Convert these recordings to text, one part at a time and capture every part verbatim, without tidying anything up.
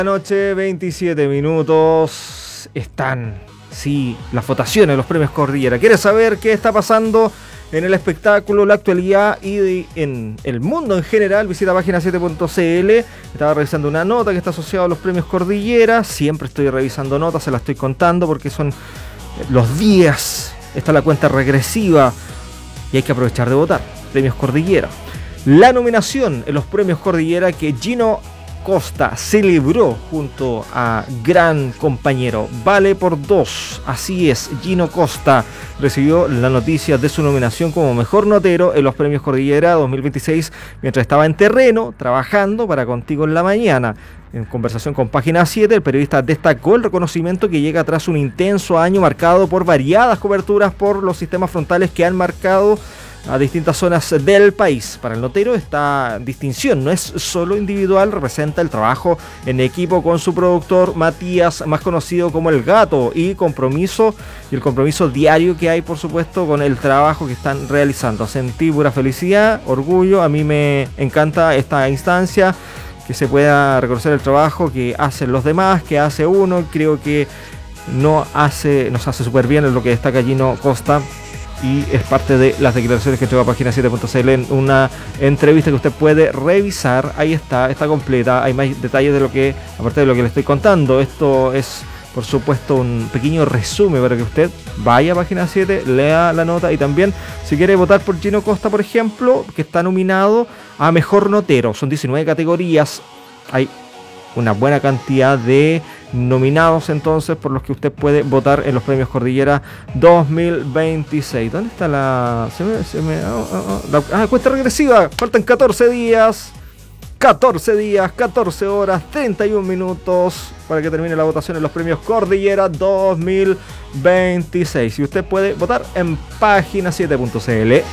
La noche, veintisiete minutos, están, sí, las votaciones, los premios Cordillera. ¿Quieres saber qué está pasando en el espectáculo, la actualidad y en el mundo en general? Visita página siete punto c l. Estaba revisando una nota que está asociada a los premios Cordillera. Siempre estoy revisando notas, se las estoy contando porque son los días. Está la cuenta regresiva y hay que aprovechar de votar. Premios Cordillera. La nominación en los premios Cordillera que Gino Costa celebró junto a gran compañero Vale por dos. Así es, Gino Costa recibió la noticia de su nominación como mejor notero en los premios Cordillera dos mil veintiséis mientras estaba en terreno trabajando para Contigo en la Mañana. En conversación con Página siete, el periodista destacó el reconocimiento que llega tras un intenso año marcado por variadas coberturas por los sistemas frontales que han marcado a distintas zonas del país. Para el notero esta distinción no es solo individual, representa el trabajo en equipo con su productor Matías, más conocido como El Gato, y compromiso y el compromiso diario que hay, por supuesto, con el trabajo que están realizando. Sentí pura felicidad, orgullo, a mí me encanta esta instancia, que se pueda reconocer el trabajo que hacen los demás, que hace uno. Creo que no hace, nos hace súper bien en lo que destaca Gino Costa. Y es parte de las declaraciones que entregó a página siete punto c l en una entrevista que usted puede revisar. Ahí está, está completa. Hay más detalles de lo que, aparte de lo que le estoy contando. Esto es, por supuesto, un pequeño resumen para que usted vaya a página siete, lea la nota y también, si quiere votar por Gino Costa, por ejemplo, que está nominado a Mejor Notero. Son diecinueve categorías. Hay una buena cantidad de nominados entonces por los que usted puede votar en los premios Cordillera dos mil veintiséis. ¿Dónde está la... Se me, se me, oh, oh, oh, la ah, cuenta regresiva? Faltan catorce días. catorce días, catorce horas, treinta y un minutos para que termine la votación en los premios Cordillera dos mil veintiséis. Y usted puede votar en página siete punto c l.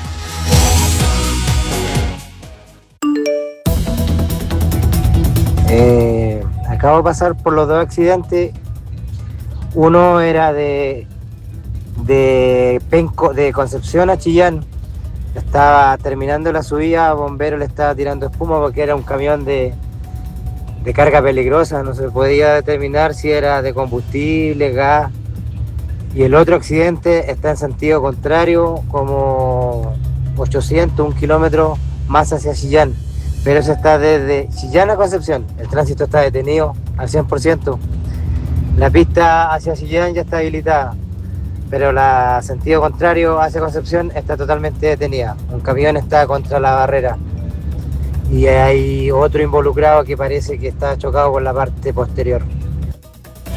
Eh, acabo de pasar por los dos accidentes. Uno era de de Penco, de Concepción a Chillán. Estaba terminando la subida, bombero le estaba tirando espuma porque era un camión de, de carga peligrosa, no se podía determinar si era de combustible, gas. Y el otro accidente está en sentido contrario, como ochocientos, un kilómetro más hacia Chillán. Pero eso está desde Chillán a Concepción. El tránsito está detenido al cien por ciento. La pista hacia Chillán ya está habilitada, pero la sentido contrario hacia Concepción está totalmente detenida. Un camión está contra la barrera y hay otro involucrado que parece que está chocado con la parte posterior.